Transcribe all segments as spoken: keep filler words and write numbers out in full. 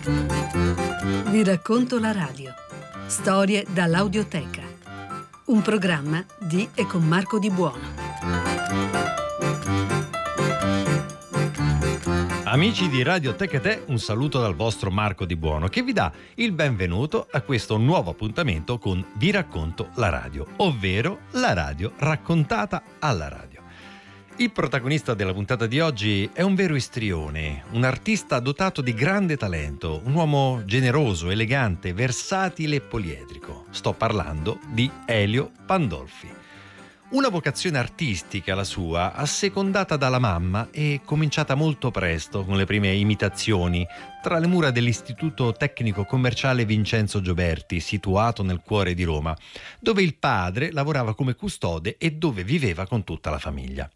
Vi racconto la radio. Storie dall'audioteca. Un programma di e con Marco Di Buono. Amici di Radio Tecate, un saluto dal vostro Marco Di Buono che vi dà il benvenuto a questo nuovo appuntamento con Vi racconto la radio, ovvero la radio raccontata alla radio. Il protagonista della puntata di oggi è un vero istrione, un artista dotato di grande talento, un uomo generoso, elegante, versatile e poliedrico. Sto parlando di Elio Pandolfi. Una vocazione artistica la sua, assecondata dalla mamma e cominciata molto presto con le prime imitazioni tra le mura dell'Istituto Tecnico Commerciale Vincenzo Gioberti, situato nel cuore di Roma, dove il padre lavorava come custode e dove viveva con tutta la famiglia.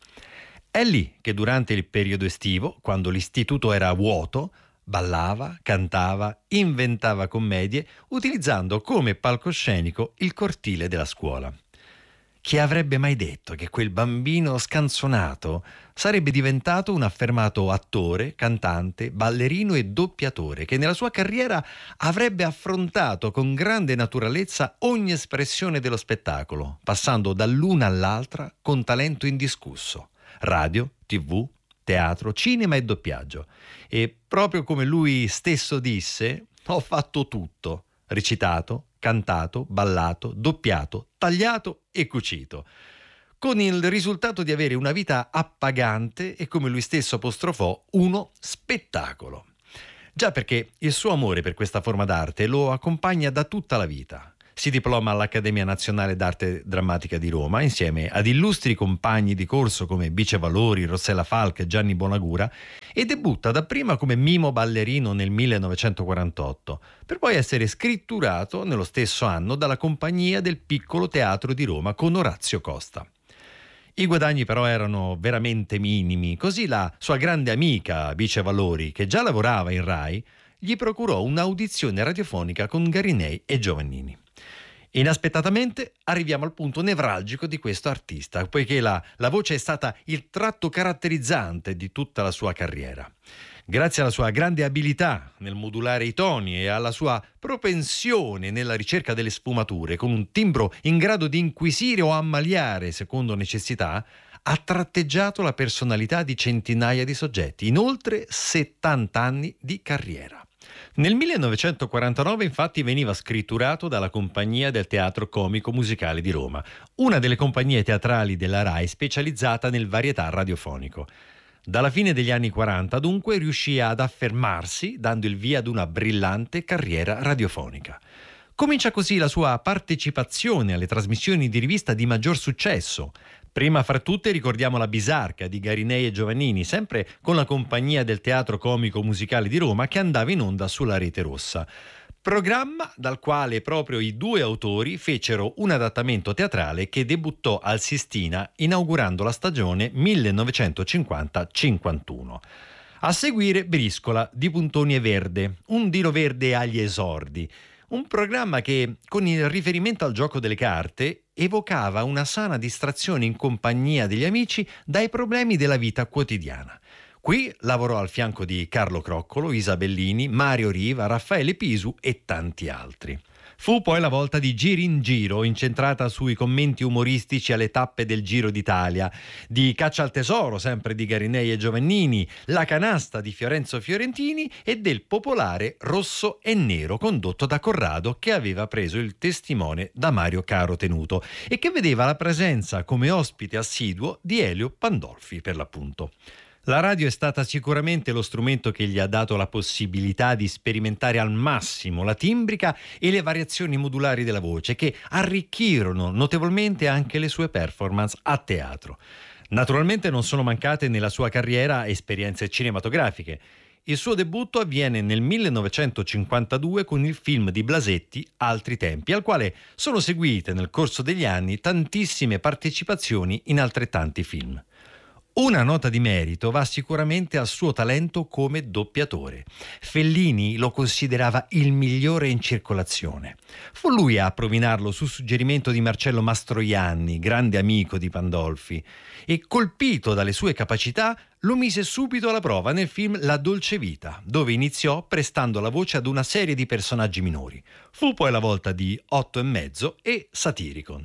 È lì che durante il periodo estivo, quando l'istituto era vuoto, ballava, cantava, inventava commedie, utilizzando come palcoscenico il cortile della scuola. Chi avrebbe mai detto che quel bambino scanzonato sarebbe diventato un affermato attore, cantante, ballerino e doppiatore che nella sua carriera avrebbe affrontato con grande naturalezza ogni espressione dello spettacolo, passando dall'una all'altra con talento indiscusso: radio, tivù, teatro, cinema e doppiaggio. E proprio come lui stesso disse, ho fatto tutto: recitato, cantato, ballato, doppiato, tagliato e cucito, con il risultato di avere una vita appagante e, come lui stesso apostrofò, uno spettacolo. Già perché il suo amore per questa forma d'arte lo accompagna da tutta la vita. Si diploma all'Accademia Nazionale d'Arte Drammatica di Roma insieme ad illustri compagni di corso come Bice Valori, Rossella Falck e Gianni Bonagura e debutta dapprima come mimo ballerino nel millenovecentoquarantotto, per poi essere scritturato nello stesso anno dalla Compagnia del Piccolo Teatro di Roma con Orazio Costa. I guadagni però erano veramente minimi, così la sua grande amica Bice Valori, che già lavorava in Rai, gli procurò un'audizione radiofonica con Garinei e Giovannini. Inaspettatamente arriviamo al punto nevralgico di questo artista, poiché la, la voce è stata il tratto caratterizzante di tutta la sua carriera. Grazie alla sua grande abilità nel modulare i toni e alla sua propensione nella ricerca delle sfumature, con un timbro in grado di inquisire o ammaliare secondo necessità, ha tratteggiato la personalità di centinaia di soggetti in oltre settanta anni di carriera. Nel millenovecentoquarantanove infatti veniva scritturato dalla Compagnia del Teatro Comico Musicale di Roma, una delle compagnie teatrali della Rai specializzata nel varietà radiofonico. Dalla fine degli anni quaranta dunque riuscì ad affermarsi, dando il via ad una brillante carriera radiofonica. Comincia così la sua partecipazione alle trasmissioni di rivista di maggior successo. Prima fra tutte ricordiamo La Bisarca di Garinei e Giovannini, sempre con la Compagnia del Teatro Comico Musicale di Roma, che andava in onda sulla Rete Rossa. Programma dal quale proprio i due autori fecero un adattamento teatrale che debuttò al Sistina inaugurando la stagione millenovecentocinquanta cinquantuno. A seguire Briscola di Puntoni e Verde, un Dino Verde agli esordi. Un programma che, con il riferimento al gioco delle carte, evocava una sana distrazione in compagnia degli amici dai problemi della vita quotidiana. Qui lavorò al fianco di Carlo Croccolo, Isabellini, Mario Riva, Raffaele Pisu e tanti altri. Fu poi la volta di Giri in Giro, incentrata sui commenti umoristici alle tappe del Giro d'Italia, di Caccia al Tesoro, sempre di Garinei e Giovannini, La Canasta di Fiorenzo Fiorentini e del popolare Rosso e Nero, condotto da Corrado, che aveva preso il testimone da Mario Caro Tenuto e che vedeva la presenza come ospite assiduo di Elio Pandolfi, per l'appunto. La radio è stata sicuramente lo strumento che gli ha dato la possibilità di sperimentare al massimo la timbrica e le variazioni modulari della voce, che arricchirono notevolmente anche le sue performance a teatro. Naturalmente non sono mancate nella sua carriera esperienze cinematografiche. Il suo debutto avviene nel millenovecentocinquantadue con il film di Blasetti Altri tempi, al quale sono seguite nel corso degli anni tantissime partecipazioni in altrettanti film. Una nota di merito va sicuramente al suo talento come doppiatore. Fellini lo considerava il migliore in circolazione. Fu lui a provinarlo su suggerimento di Marcello Mastroianni, grande amico di Pandolfi, e colpito dalle sue capacità lo mise subito alla prova nel film La dolce vita, dove iniziò prestando la voce ad una serie di personaggi minori. Fu poi la volta di Otto e mezzo e Satyricon.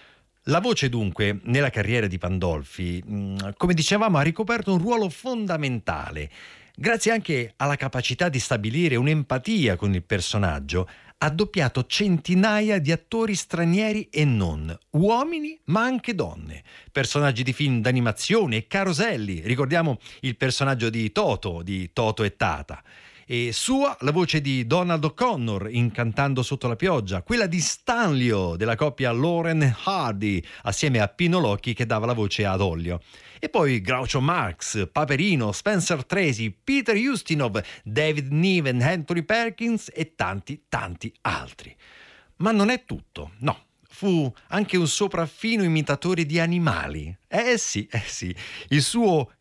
La voce dunque nella carriera di Pandolfi, come dicevamo, ha ricoperto un ruolo fondamentale. Grazie anche alla capacità di stabilire un'empatia con il personaggio, ha doppiato centinaia di attori stranieri e non, uomini ma anche donne, personaggi di film d'animazione e caroselli. Ricordiamo il personaggio di Toto, di Toto e Tata. E sua la voce di Donald O'Connor in Cantando sotto la pioggia, quella di Stanlio della coppia Lauren e Hardy assieme a Pino Locchi che dava la voce ad Ollio. E poi Groucho Marx, Paperino, Spencer Tracy, Peter Ustinov, David Niven, Anthony Perkins e tanti tanti altri. Ma non è tutto, no. Fu anche un sopraffino imitatore di animali. Eh sì, eh sì, il suo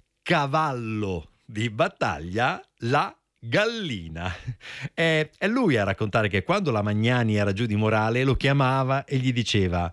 cavallo di battaglia, la gallina. È, è lui a raccontare che quando la Magnani era giù di morale lo chiamava e gli diceva: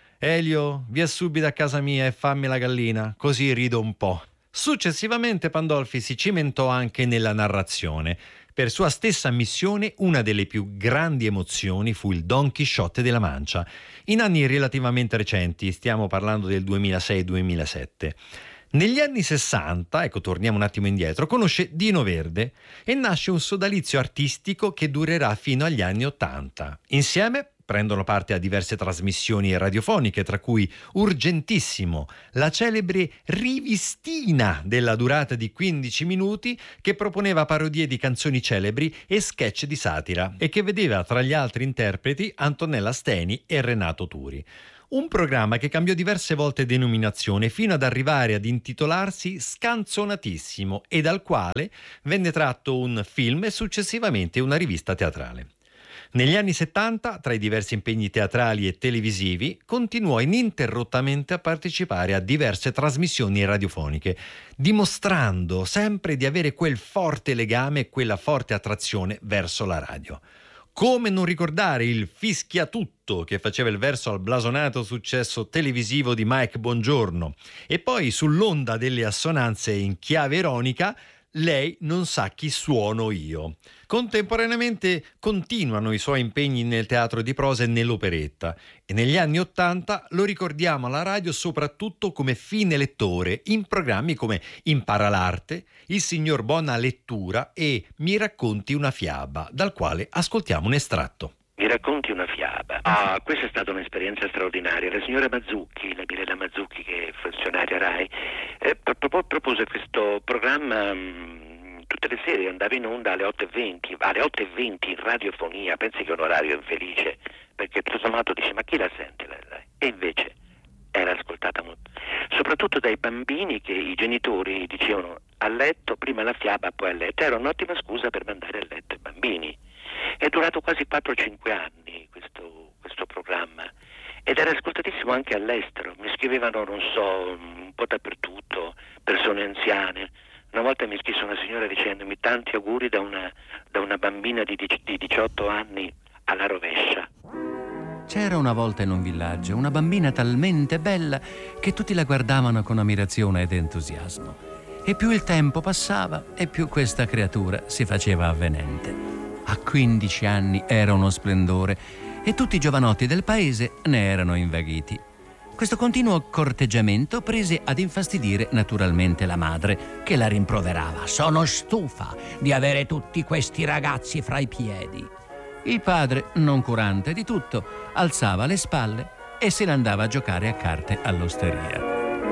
Elio, via subito a casa mia e fammi la gallina, così rido un po'. Successivamente Pandolfi si cimentò anche nella narrazione. Per sua stessa missione, una delle più grandi emozioni fu il Don Chisciotte della Mancia, in anni relativamente recenti, stiamo parlando del duemilasei duemilasette. Negli anni sessanta, ecco, torniamo un attimo indietro, conosce Dino Verde e nasce un sodalizio artistico che durerà fino agli anni ottanta. Insieme prendono parte a diverse trasmissioni radiofoniche, tra cui Urgentissimo, la celebre rivistina della durata di quindici minuti che proponeva parodie di canzoni celebri e sketch di satira e che vedeva tra gli altri interpreti Antonella Steni e Renato Turi. Un programma che cambiò diverse volte denominazione fino ad arrivare ad intitolarsi Scanzonatissimo e dal quale venne tratto un film e successivamente una rivista teatrale. Negli anni settanta, tra i diversi impegni teatrali e televisivi, continuò ininterrottamente a partecipare a diverse trasmissioni radiofoniche, dimostrando sempre di avere quel forte legame e quella forte attrazione verso la radio. Come non ricordare il fischiatutto che faceva il verso al blasonato successo televisivo di Mike Bongiorno. E poi sull'onda delle assonanze in chiave ironica, Lei non sa chi suono io. Contemporaneamente continuano i suoi impegni nel teatro di prosa e nell'operetta e negli anni Ottanta lo ricordiamo alla radio soprattutto come fine lettore in programmi come Impara l'arte, Il signor Bona Lettura e Mi racconti una fiaba, dal quale ascoltiamo un estratto. Mi racconti una fiaba. Ah, questa è stata un'esperienza straordinaria. La signora Mazzucchi, la Mirella Mazzucchi, che è funzionaria RAI, eh, pro- propose questo programma mh, tutte le sere, andava in onda alle otto e venti, alle otto e venti in radiofonia. Pensi che è un orario infelice, perché tutto sommato dice: ma chi la sente la RAI? E invece era ascoltata molto, soprattutto dai bambini, che i genitori dicevano a letto, prima la fiaba, poi a letto. Era un'ottima scusa per mandare a letto i bambini. È durato quasi quattro cinque anni questo, questo programma ed era ascoltatissimo anche all'estero. Mi scrivevano, non so, un po' dappertutto, persone anziane. Una volta mi scrisse una signora dicendomi: tanti auguri da una, da una bambina di, di diciotto anni alla rovescia. C'era una volta in un villaggio una bambina talmente bella che tutti la guardavano con ammirazione ed entusiasmo. E più il tempo passava e più questa creatura si faceva avvenente. A quindici anni era uno splendore e tutti i giovanotti del paese ne erano invaghiti. Questo continuo corteggiamento prese ad infastidire naturalmente la madre, che la rimproverava: sono stufa di avere tutti questi ragazzi fra i piedi. Il padre, non curante di tutto, alzava le spalle e se ne andava a giocare a carte all'osteria.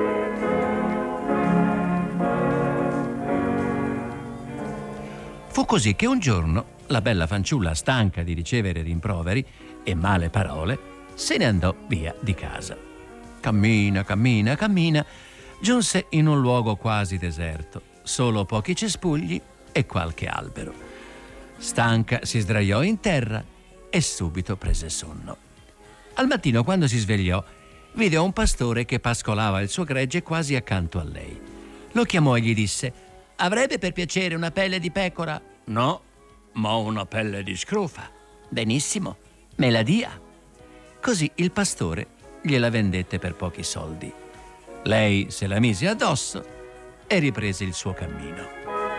Fu così che un giorno la bella fanciulla, stanca di ricevere rimproveri e male parole, se ne andò via di casa. Cammina, cammina, cammina, giunse in un luogo quasi deserto, solo pochi cespugli e qualche albero. Stanca si sdraiò in terra e subito prese sonno. Al mattino, quando si svegliò, vide un pastore che pascolava il suo gregge quasi accanto a lei. Lo chiamò e gli disse: «Avrebbe per piacere una pelle di pecora?» «No, ma una pelle di scrofa». «Benissimo, me la dia». Così il pastore gliela vendette per pochi soldi. Lei se la mise addosso e riprese il suo cammino.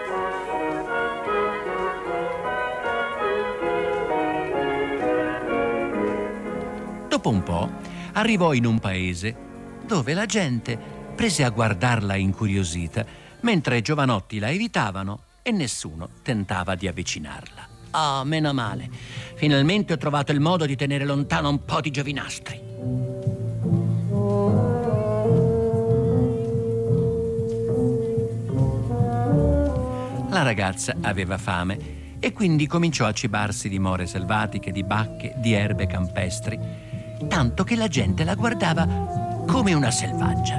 Dopo un po' arrivò in un paese dove la gente prese a guardarla incuriosita, mentre i giovanotti la evitavano e nessuno tentava di avvicinarla. Ah, oh, meno male. Finalmente ho trovato il modo di tenere lontano un po' di giovinastri. La ragazza aveva fame e quindi cominciò a cibarsi di more selvatiche, di bacche, di erbe campestri, tanto che la gente la guardava come una selvaggia.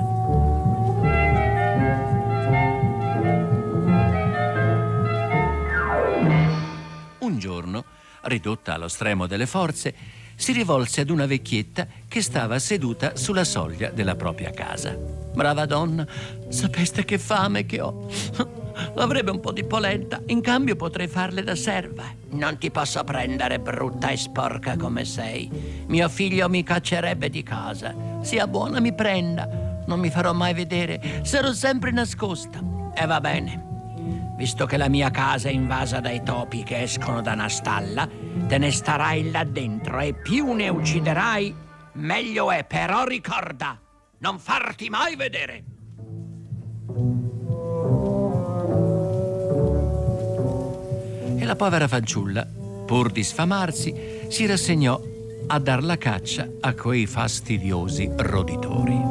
Un giorno, ridotta allo stremo delle forze, si rivolse ad una vecchietta che stava seduta sulla soglia della propria casa. «Brava donna, sapeste che fame che ho? L'avrebbe un po' di polenta, in cambio potrei farle da serva». «Non ti posso prendere, brutta e sporca come sei. Mio figlio mi caccerebbe di casa. Sia buona, mi prenda. Non mi farò mai vedere, sarò sempre nascosta». «E va bene. Visto che la mia casa è invasa dai topi che escono da una stalla, te ne starai là dentro e più ne ucciderai, meglio è. Però ricorda, non farti mai vedere». E la povera fanciulla, pur di sfamarsi, si rassegnò a dar la caccia a quei fastidiosi roditori.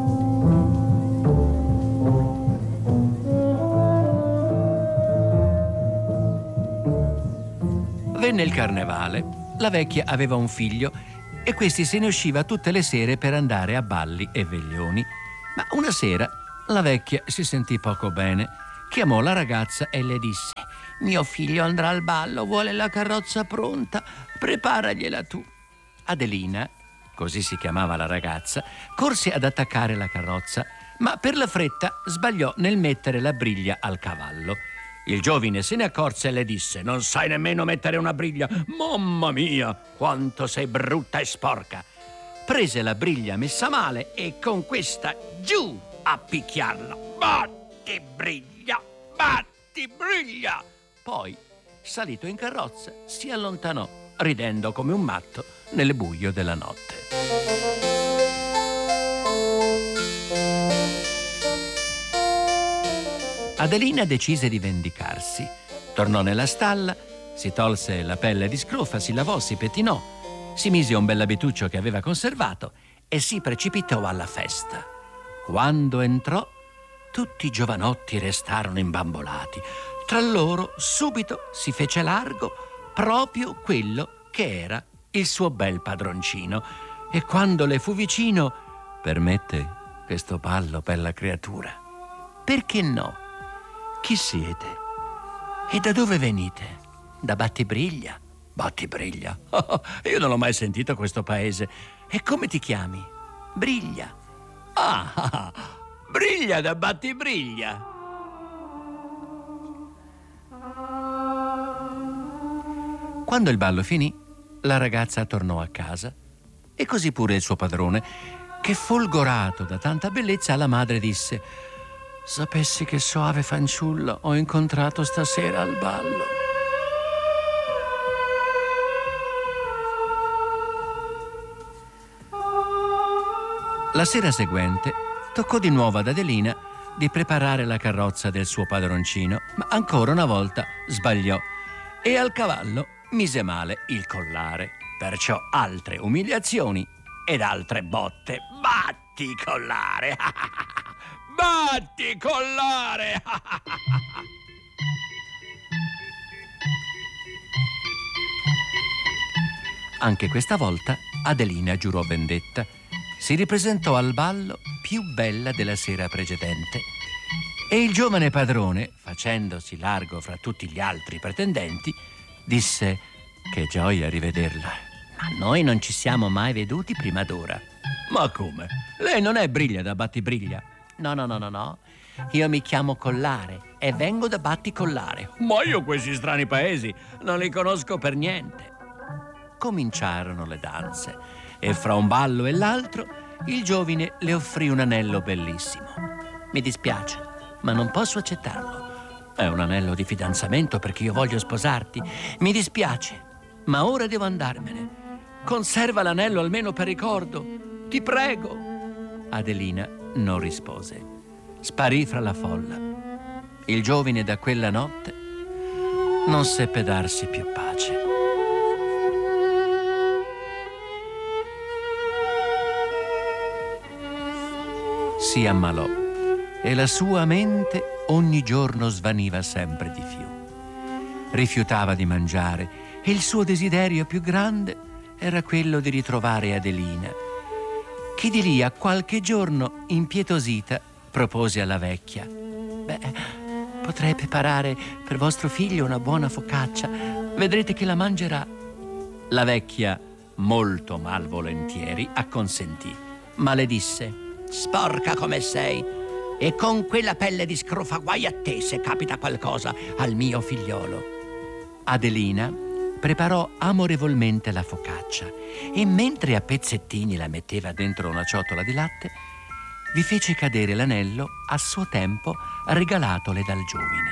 Venne il carnevale, la vecchia aveva un figlio e questi se ne usciva tutte le sere per andare a balli e veglioni. Ma una sera la vecchia si sentì poco bene, chiamò la ragazza e le disse: «Mio figlio andrà al ballo, vuole la carrozza pronta, preparagliela tu». Adelina, così si chiamava la ragazza, corse ad attaccare la carrozza, ma per la fretta sbagliò nel mettere la briglia al cavallo. Il giovine se ne accorse e le disse: «Non sai nemmeno mettere una briglia? Mamma mia, quanto sei brutta e sporca!» Prese la briglia messa male e con questa giù a picchiarla. «Batti briglia, batti briglia!» Poi, salito in carrozza, si allontanò, ridendo come un matto nel buio della notte. Adelina decise di vendicarsi. Tornò nella stalla, si tolse la pelle di scrofa, si lavò, si pettinò, si mise un bell'abituccio che aveva conservato e si precipitò alla festa. Quando entrò, tutti i giovanotti restarono imbambolati. Tra loro subito si fece largo proprio quello che era il suo bel padroncino. E quando le fu vicino: «Permette questo ballo, bella creatura?» «Perché no? Chi siete? E da dove venite?» «Da Battibriglia». «Battibriglia? Oh, io non l'ho mai sentito questo paese. E come ti chiami?» «Briglia». «Ah, ah, Briglia da Battibriglia». Quando il ballo finì, la ragazza tornò a casa e così pure il suo padrone, che folgorato da tanta bellezza alla madre disse: «Sapessi che soave fanciulla ho incontrato stasera al ballo». La sera seguente toccò di nuovo ad Adelina di preparare la carrozza del suo padroncino, ma ancora una volta sbagliò e al cavallo mise male il collare. Perciò altre umiliazioni ed altre botte. «Batti collare! Batti collare!» Anche questa volta Adelina giurò vendetta. Si ripresentò al ballo più bella della sera precedente e il giovane padrone, facendosi largo fra tutti gli altri pretendenti, disse: «Che gioia rivederla! Ma noi non ci siamo mai veduti prima d'ora». «Ma come? Lei non è Briglia da Battibriglia?» No, no, no, no, no. Io mi chiamo Collare e vengo da Batticollare. Ma io questi strani paesi non li conosco per niente. Cominciarono le danze e fra un ballo e l'altro il giovine le offrì un anello bellissimo. Mi dispiace, ma non posso accettarlo. È un anello di fidanzamento perché io voglio sposarti. Mi dispiace, ma ora devo andarmene. Conserva l'anello almeno per ricordo. Ti prego. Adelina non rispose. Sparì fra la folla. Il giovine da quella notte non seppe darsi più pace. Si ammalò e la sua mente ogni giorno svaniva sempre di più. Rifiutava di mangiare e il suo desiderio più grande era quello di ritrovare Adelina, che di lì a qualche giorno, impietosita, propose alla vecchia: «Beh, potrei preparare per vostro figlio una buona focaccia. Vedrete che la mangerà». La vecchia, molto malvolentieri, acconsentì, ma le disse: «Sporca come sei, e con quella pelle di scrofa guai a te se capita qualcosa al mio figliolo». Adelina preparò amorevolmente la focaccia e mentre a pezzettini la metteva dentro una ciotola di latte, vi fece cadere l'anello a suo tempo regalatole dal giovine.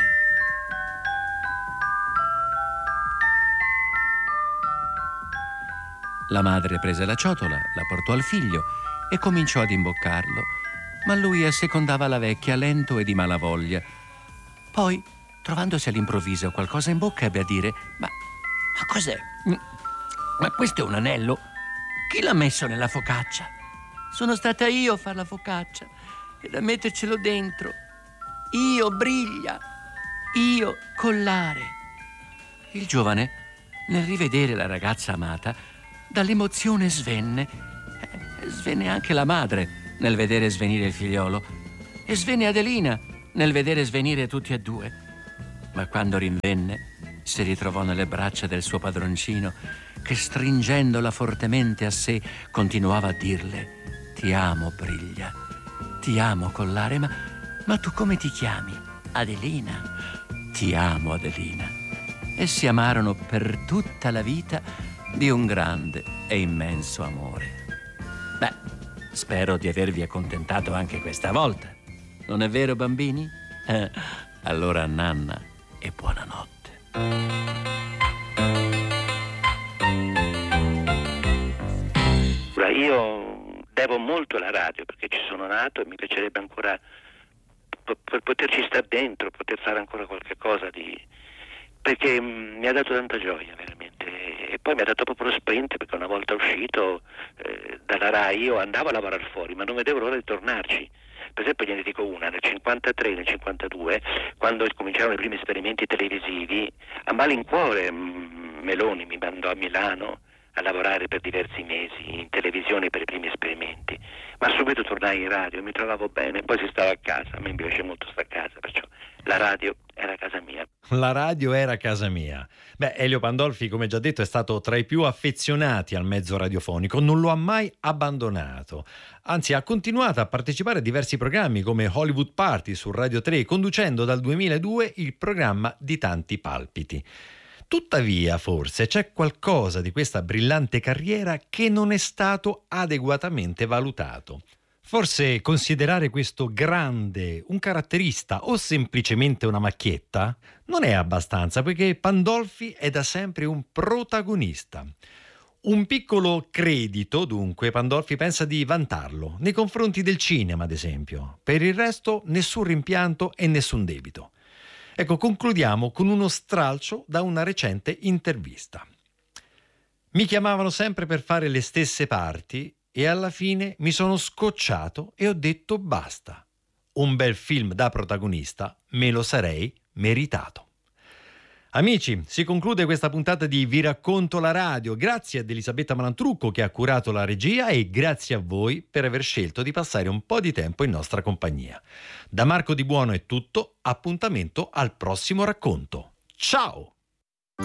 La madre prese la ciotola, la portò al figlio e cominciò ad imboccarlo, ma lui assecondava la vecchia lento e di malavoglia. Poi, trovandosi all'improvviso qualcosa in bocca, ebbe a dire: Ma, ma cos'è? Ma questo è un anello? Chi l'ha messo nella focaccia? Sono stata io a far la focaccia ed a mettercelo dentro. Io, Briglia, io, Collare. Il giovane, nel rivedere la ragazza amata, dall'emozione svenne. E svenne anche la madre nel vedere svenire il figliolo. E svenne Adelina nel vedere svenire tutti e due. Ma quando rinvenne, si ritrovò nelle braccia del suo padroncino, che stringendola fortemente a sé continuava a dirle: «Ti amo, Briglia, ti amo, Collare, ma, ma tu come ti chiami? Adelina? Ti amo, Adelina». E si amarono per tutta la vita di un grande e immenso amore. Beh, spero di avervi accontentato anche questa volta. Non è vero, bambini? Eh, allora nanna e buonanotte. Io devo molto alla radio perché ci sono nato e mi piacerebbe ancora per poterci stare dentro, poter fare ancora qualche cosa di... perché mi ha dato tanta gioia veramente, e poi mi ha dato proprio lo sprint, perché una volta uscito eh, dalla Rai io andavo a lavorare fuori ma non vedevo l'ora di tornarci. Per esempio gliene dico una: nel cinquantatré, nel cinquantadue, quando cominciarono i primi esperimenti televisivi, a malincuore Meloni mi mandò a Milano a lavorare per diversi mesi in televisione per i primi esperimenti, ma subito tornai in radio, mi trovavo bene, poi si stava a casa. A me mi piace molto stare a casa, perciò la radio era casa mia. La radio era casa mia. Beh, Elio Pandolfi, come già detto, è stato tra i più affezionati al mezzo radiofonico, non lo ha mai abbandonato. Anzi, ha continuato a partecipare a diversi programmi come Hollywood Party su Radio tre, conducendo dal duemiladue il programma Di tanti palpiti. Tuttavia, forse c'è qualcosa di questa brillante carriera che non è stato adeguatamente valutato. Forse considerare questo grande un caratterista o semplicemente una macchietta non è abbastanza, poiché Pandolfi è da sempre un protagonista. Un piccolo credito, dunque, Pandolfi pensa di vantarlo nei confronti del cinema, ad esempio. Per il resto, nessun rimpianto e nessun debito. Ecco, concludiamo con uno stralcio da una recente intervista. Mi chiamavano sempre per fare le stesse parti e alla fine mi sono scocciato e ho detto basta. Un bel film da protagonista me lo sarei meritato. Amici, si conclude questa puntata di Vi racconto la radio. Grazie ad Elisabetta Malantrucco che ha curato la regia e grazie a voi per aver scelto di passare un po' di tempo in nostra compagnia. Da Marco Di Buono è tutto, appuntamento al prossimo racconto. Ciao!